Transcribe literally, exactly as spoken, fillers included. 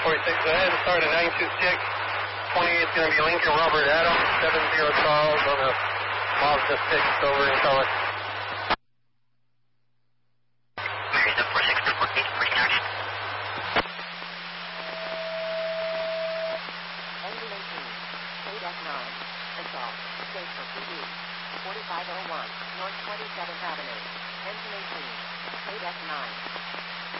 forty-six, go ahead and start at nine two six. twenty-eight is going to be Lincoln Robert Adams, seven zero Charles on the Mazda six over in color. Mary, the four six report, reporting action. Engine eighteen, eight F nine, assault, state for P D, forty-five oh one, North twenty-seventh Avenue. Engine eighteen, eight F nine.